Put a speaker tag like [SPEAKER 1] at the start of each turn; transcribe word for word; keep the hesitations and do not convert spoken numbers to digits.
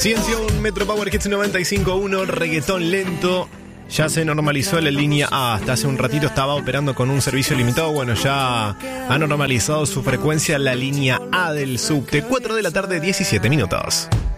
[SPEAKER 1] Ciención Metro Power Hits noventa y cinco punto uno, reggaetón lento. Ya se normalizó la línea A. Hasta hace un ratito estaba operando con un servicio limitado. Bueno, ya ha normalizado su frecuencia la línea A del subte. cuatro de la tarde, diecisiete minutos.